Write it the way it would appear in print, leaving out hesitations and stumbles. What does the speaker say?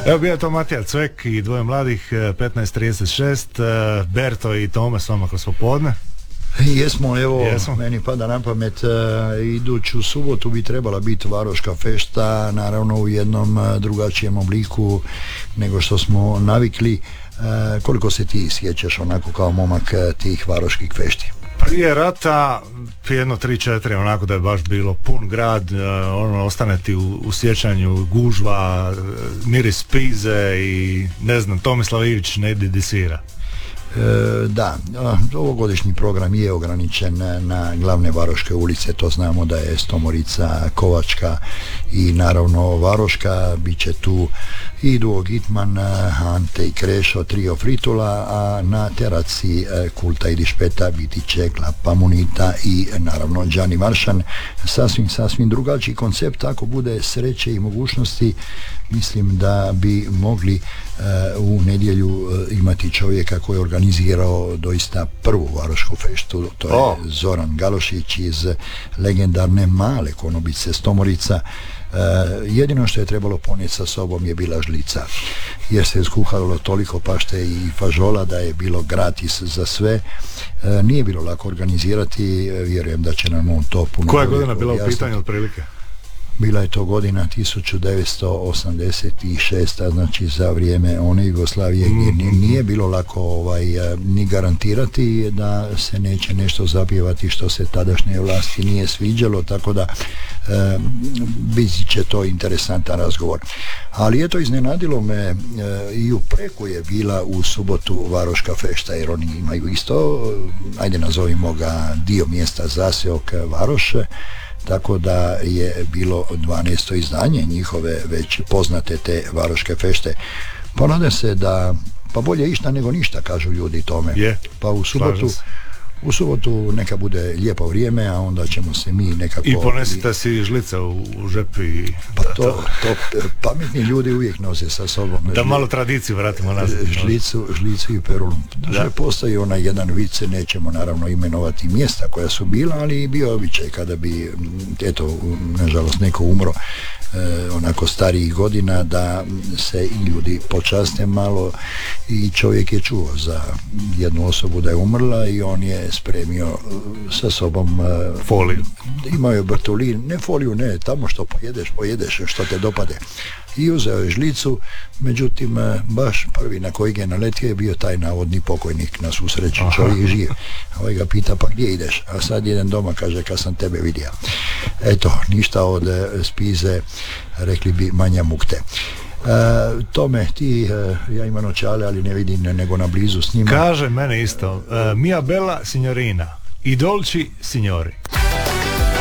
Evo bio je to Matija Cvek i dvoje mladih, 15:36, Berto i Tome s vama kroz popodne. Jesmo, evo, meni pada na pamet, iduću subotu bi trebala biti Varoška fešta, naravno u jednom drugačijem obliku nego što smo navikli. Koliko se ti sjećaš onako kao momak tih varoških fešti? Prije rata, jedno 3-4, onako da je baš bilo pun grad, ostane ti u sjećanju gužva, miris pize i ne znam, Tomislav Ivić ne disira. Da, ovogodišnji program je ograničen na glavne varoške ulice, to znamo da je Stomorica, Kovačka i naravno Varoška, bit će tu i Duo Gitman, Ante i Krešo, Trio Fritula, a na teraci Kulta i Dišpeta biti će Klapa Munita i naravno Đani Maršan. Sasvim drugačiji koncept, ako bude sreće i mogućnosti, mislim da bi mogli u nedjelju imati čovjeka koji je organizirao doista prvu varošku feštu, to je Zoran Galošić iz legendarne Male Konobice Stomorica. Jedino što je trebalo ponijeti sa sobom je bila žlica, jer se je skuhalo toliko pašte i fažola da je bilo gratis za sve. Nije bilo lako organizirati, vjerujem da će nam on to puno. Koja je godina bila u pitanju otprilike? Bila je to godina 1986, znači za vrijeme one Jugoslavije, gdje nije bilo lako ni garantirati da se neće nešto zapjevati što se tadašnje vlasti nije sviđalo, tako da bit će to interesantan razgovor. Ali eto, iznenadilo me, i u Preku je bila u subotu Varoška fešta, jer oni imaju isto, ajde nazovimo ga, dio mjesta Zaseok Varoše, tako da je bilo 12. izdanje njihove već poznate te varoške fešte. Ponade se da pa bolje išta nego ništa, kažu ljudi tome. Pa u subotu neka bude lijepo vrijeme, a onda ćemo se mi nekako... I ponesite si žlice u žep i... Pa to pametni ljudi uvijek nose sa sobom. Da malo tradiciju vratimo nazad. Žlicu i perulu. Postoji onaj jedan vic, nećemo naravno imenovati mjesta koja su bila, ali bio običaj kada bi, eto, nažalost neko umro onako starijih godina, da se i ljudi počaste malo, i čovjek je čuo za jednu osobu da je umrla i on je spremio sa sobom foliju. Imao je Bartolin, ne foliju, ne, tamo što pojedeš što te dopade. I uzeo je žlicu, međutim baš prvi na koji je naletio je bio taj navodni pokojnik, na svu sreću čovjek živ. Ovaj ga pita, pa gdje ideš? A sad jedan doma, kaže, kad sam tebe vidio. Eto, ništa od spize, rekli bi, manja mukte. Tome, ti, ja imam očale, ali ne vidim nego na blizu s njima. Kaže mene isto, mia bella signorina, i dolci signori.